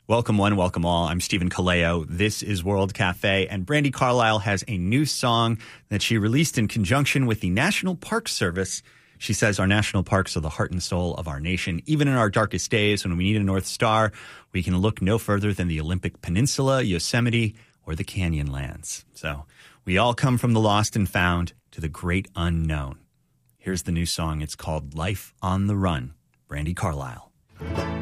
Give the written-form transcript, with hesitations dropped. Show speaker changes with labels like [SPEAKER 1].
[SPEAKER 1] Welcome one, welcome all. I'm Stephen Kaleo. This is World Cafe, and Brandi Carlile has a new song that she released in conjunction with the National Park Service. She says our national parks are the heart and soul of our nation. Even in our darkest days, when we need a North Star, we can look no further than the Olympic Peninsula, Yosemite, or the Canyonlands. So we all come from the lost and found to the great unknown. Here's the new song. It's called Life on the Run. Brandi Carlile.